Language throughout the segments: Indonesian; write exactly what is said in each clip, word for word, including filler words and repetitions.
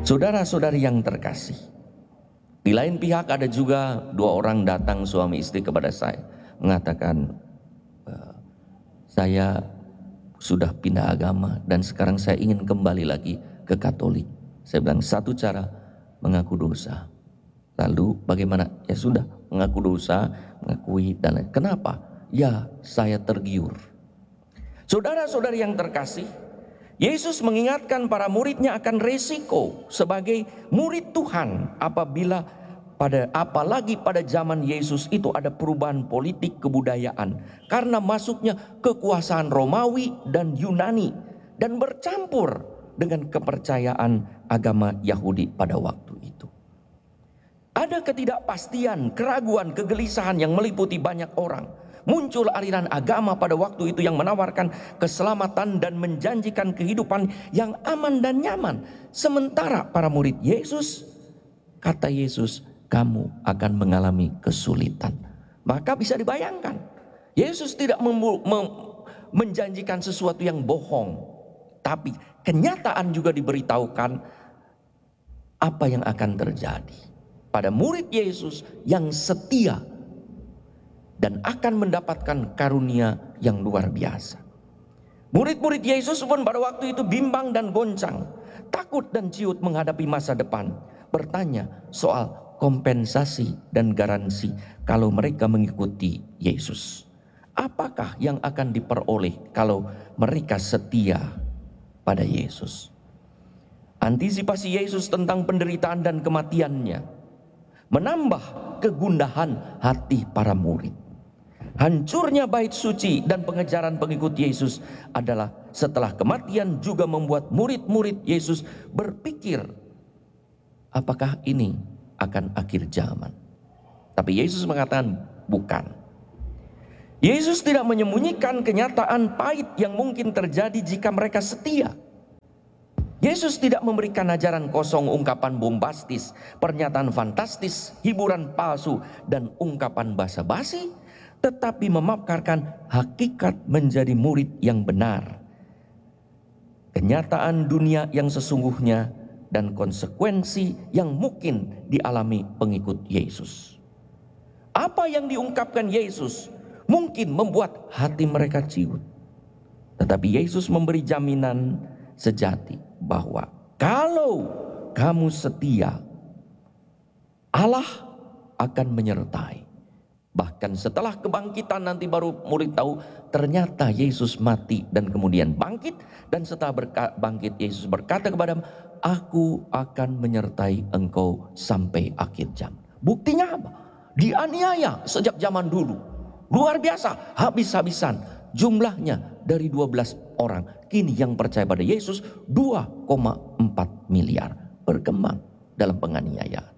Saudara-saudari yang terkasih, di lain pihak ada juga dua orang datang suami istri kepada saya, mengatakan, saya sudah pindah agama dan sekarang saya ingin kembali lagi ke Katolik. Saya bilang, satu cara, mengaku dosa. Lalu bagaimana? Ya sudah, mengaku dosa, mengakui dan lain. Kenapa? Ya, saya tergiur. Saudara-saudari yang terkasih, Yesus mengingatkan para muridnya akan resiko sebagai murid Tuhan apabila pada apalagi pada zaman Yesus itu ada perubahan politik kebudayaan karena masuknya kekuasaan Romawi dan Yunani dan bercampur dengan kepercayaan agama Yahudi pada waktu itu. Ada ketidakpastian, keraguan, kegelisahan yang meliputi banyak orang. Muncul aliran agama pada waktu itu yang menawarkan keselamatan dan menjanjikan kehidupan yang aman dan nyaman. Sementara para murid Yesus, kata Yesus, kamu akan mengalami kesulitan. Maka bisa dibayangkan, Yesus tidak mem- mem- menjanjikan sesuatu yang bohong, tapi kenyataan juga diberitahukan apa yang akan terjadi pada murid Yesus yang setia dan akan mendapatkan karunia yang luar biasa. Murid-murid Yesus pun pada waktu itu bimbang dan goncang, takut dan ciut menghadapi masa depan, bertanya soal kompensasi dan garansi kalau mereka mengikuti Yesus. Apakah yang akan diperoleh kalau mereka setia pada Yesus? Antisipasi Yesus tentang penderitaan dan kematiannya menambah kegundahan hati para murid. Hancurnya bait suci dan pengejaran pengikut Yesus adalah setelah kematian juga membuat murid-murid Yesus berpikir, apakah ini akan akhir zaman? Tapi Yesus mengatakan bukan. Yesus tidak menyembunyikan kenyataan pahit yang mungkin terjadi jika mereka setia. Yesus tidak memberikan ajaran kosong, ungkapan bombastis, pernyataan fantastis, hiburan palsu, dan ungkapan basa-basi, tetapi memaparkan hakikat menjadi murid yang benar, kenyataan dunia yang sesungguhnya, dan konsekuensi yang mungkin dialami pengikut Yesus. Apa yang diungkapkan Yesus mungkin membuat hati mereka ciut, tetapi Yesus memberi jaminan sejati bahwa kalau kamu setia, Allah akan menyertai. Bahkan setelah kebangkitan nanti baru murid tahu ternyata Yesus mati dan kemudian bangkit. Dan setelah berka- bangkit Yesus berkata kepada mereka, aku akan menyertai engkau sampai akhir zaman. Buktinya apa? Dianiaya sejak zaman dulu. Luar biasa, habis-habisan. Jumlahnya dari dua belas orang. Kini yang percaya pada Yesus dua koma empat miliar. Berkembang dalam penganiayaan.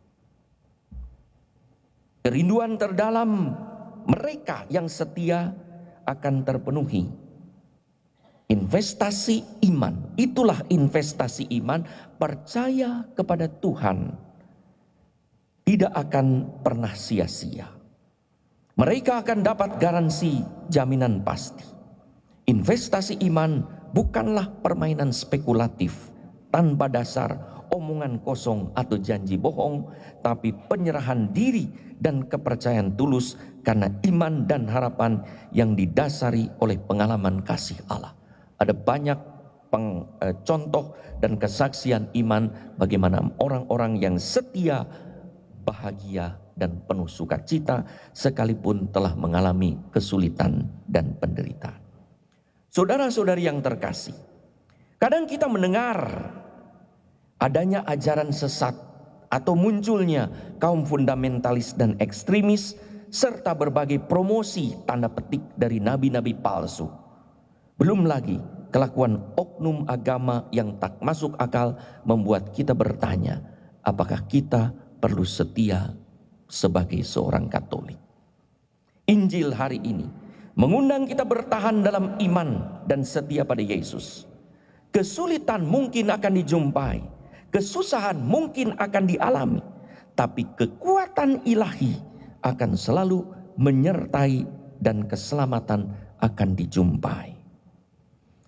Kerinduan terdalam mereka yang setia akan terpenuhi. Investasi iman, itulah investasi iman, percaya kepada Tuhan tidak akan pernah sia-sia. Mereka akan dapat garansi jaminan pasti. Investasi iman bukanlah permainan spekulatif tanpa dasar, omongan kosong atau janji bohong, tapi penyerahan diri dan kepercayaan tulus karena iman dan harapan yang didasari oleh pengalaman kasih Allah. Ada banyak peng, eh, contoh dan kesaksian iman bagaimana orang-orang yang setia, bahagia dan penuh sukacita sekalipun telah mengalami kesulitan dan penderitaan. Saudara-saudari yang terkasih, kadang kita mendengar adanya ajaran sesat atau munculnya kaum fundamentalis dan ekstremis serta berbagai promosi tanda petik dari nabi-nabi palsu. Belum lagi kelakuan oknum agama yang tak masuk akal membuat kita bertanya, apakah kita perlu setia sebagai seorang Katolik? Injil hari ini mengundang kita bertahan dalam iman dan setia pada Yesus. Kesulitan mungkin akan dijumpai, kesusahan mungkin akan dialami, tapi kekuatan ilahi akan selalu menyertai dan keselamatan akan dijumpai.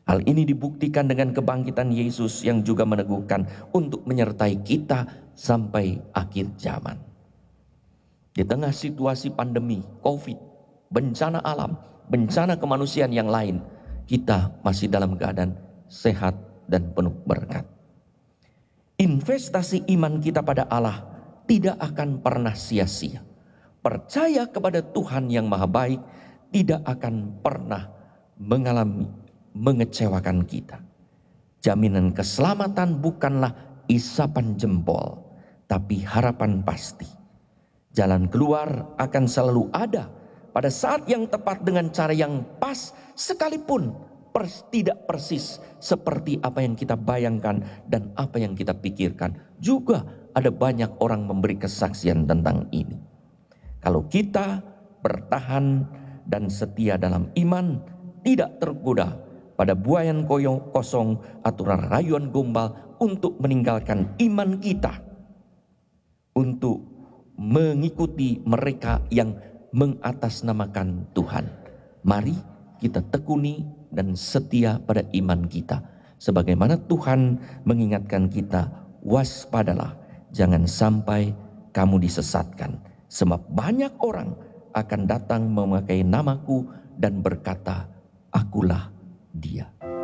Hal ini dibuktikan dengan kebangkitan Yesus yang juga meneguhkan untuk menyertai kita sampai akhir zaman. Di tengah situasi pandemi, COVID, bencana alam, bencana kemanusiaan yang lain, kita masih dalam keadaan sehat dan penuh berkat. Investasi iman kita pada Allah tidak akan pernah sia-sia. Percaya kepada Tuhan yang Maha Baik tidak akan pernah mengalami mengecewakan kita. Jaminan keselamatan bukanlah isapan jempol, tapi harapan pasti. Jalan keluar akan selalu ada pada saat yang tepat dengan cara yang pas, sekalipun pers, tidak persis seperti apa yang kita bayangkan dan apa yang kita pikirkan. Juga ada banyak orang memberi kesaksian tentang ini. Kalau kita bertahan dan setia dalam iman, tidak tergoda pada buayan koyong kosong atau rayuan gombal untuk meninggalkan iman kita, untuk mengikuti mereka yang mengatasnamakan Tuhan. Mari kita tekuni dan setia pada iman kita. Sebagaimana Tuhan mengingatkan kita, waspadalah, jangan sampai kamu disesatkan. Sebab banyak orang akan datang memakai namaku dan berkata, akulah dia.